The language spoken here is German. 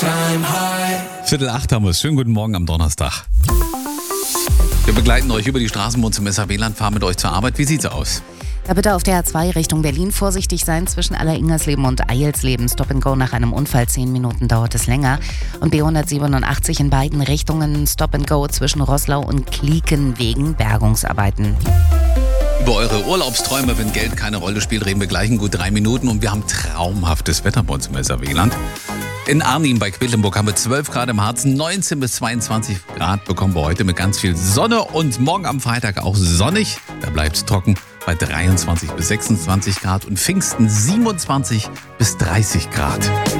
7:45 haben wir es. Schönen guten Morgen am Donnerstag. Wir begleiten euch über die Straßen zum SAW-Land, fahren mit euch zur Arbeit. Wie sieht's aus? Da bitte auf der A2 Richtung Berlin vorsichtig sein. Zwischen Aller-Ingersleben und Eilsleben. Stop and Go nach einem Unfall. 10 Minuten dauert es länger. Und B187 in beiden Richtungen. Stop and Go zwischen Roßlau und Klieken wegen Bergungsarbeiten. Über eure Urlaubsträume, wenn Geld keine Rolle spielt, reden wir gleich in gut 3 Minuten. Und wir haben traumhaftes Wetter bei uns im SAW-Land. In Arnim bei Quedlinburg haben wir 12 Grad im Harzen, 19 bis 22 Grad bekommen wir heute mit ganz viel Sonne. Und morgen am Freitag auch sonnig. Da bleibt es trocken bei 23 bis 26 Grad und Pfingsten 27 bis 30 Grad.